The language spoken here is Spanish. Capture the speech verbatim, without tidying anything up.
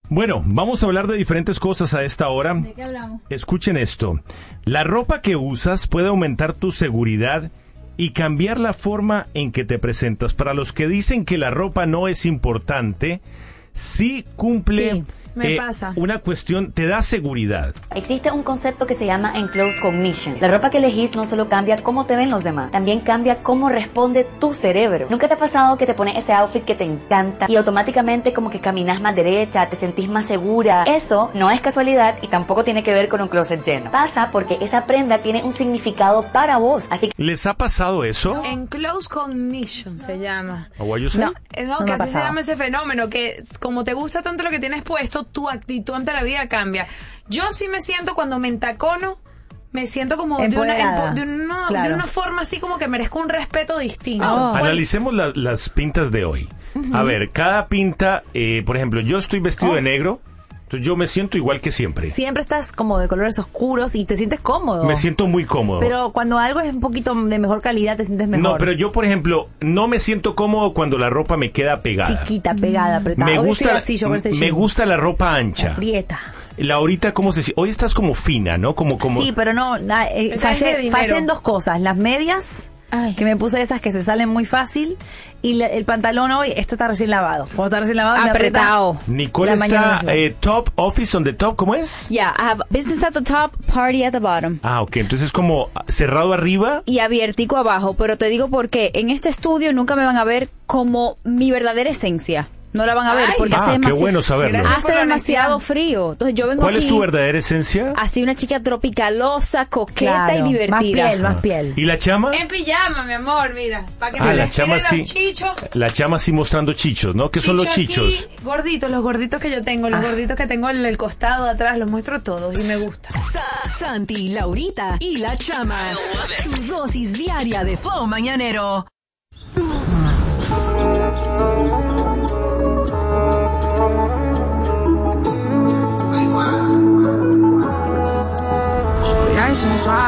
Bueno, vamos a hablar de diferentes cosas a esta hora. ¿De qué hablamos? Escuchen esto. La ropa que usas puede aumentar tu seguridad y cambiar la forma en que te presentas. Para los que dicen que la ropa no es importante, sí cumple Sí, me eh, pasa. una cuestión, te da seguridad. Existe un concepto que se llama enclosed cognition. La ropa que elegís no solo cambia cómo te ven los demás, también cambia cómo responde tu cerebro. ¿Nunca te ha pasado que te pones ese outfit que te encanta y automáticamente como que caminas más derecha, te sentís más segura? Eso no es casualidad y tampoco tiene que ver con un closet lleno. Pasa porque esa prenda tiene un significado para vos. Así que ¿Les ha pasado eso? Enclosed cognition se llama. ¿O what you say? No, eh, no, No que me ha así se pasado. llama ese fenómeno, que como te gusta tanto lo que tienes puesto, tu actitud ante la vida cambia. Yo sí me siento cuando me entacono, me siento como de una, Empoderada. empo- de, una, Claro. de una forma así como que merezco un respeto distinto. Oh. Bueno, Analicemos la- las pintas de hoy. A ver, cada pinta, eh, por ejemplo, yo estoy vestido Oh. de negro, entonces yo me siento igual que siempre. Siempre estás como de colores oscuros y te sientes cómodo. Me siento muy cómodo. Pero cuando algo es un poquito de mejor calidad te sientes mejor. No, pero yo, por ejemplo, no me siento cómodo cuando la ropa me queda pegada. Chiquita, pegada, apretada. Me Hoy gusta, estoy así, yo con este me jean. gusta la ropa ancha. Aprieta. Laurita, ¿cómo se dice? Hoy estás como fina, ¿no? Como, como... Sí, pero no, na- eh, Depende de fallé, dinero. fallé en dos cosas. Las medias, Ay. que me puse esas que se salen muy fácil, y la- el pantalón hoy, este está recién lavado. Cuando está recién lavado, me Apretado. aprieta Nicole la mañana está misma. eh, top, office on the top, ¿cómo es? Yeah, I have business at the top, party at the bottom. Ah, ok, entonces es como cerrado arriba. Y abiertico abajo, pero te digo por qué. En este estudio nunca me van a ver como mi verdadera esencia. No la van a ver Ay. porque Ah, hace, qué demasi- bueno saberlo. Gracias. hace por la demasiado honestidad. frío. Entonces yo vengo ¿Cuál aquí es tu verdadera esencia? así una chica tropicalosa, coqueta Claro, y divertida. Más piel, más piel. ¿Y la chama? en pijama, mi amor, mira. Para que Ah, se la les chama tiren sí. los chichos. La chama sí mostrando chichos, ¿no? ¿Qué son los Chicho chichos? aquí, gorditos, los gorditos que yo tengo, los gorditos que tengo en el costado de atrás, los muestro todos y me gusta. Sa- Santi, Laurita y la Chama. Tu dosis diaria de flow mañanero.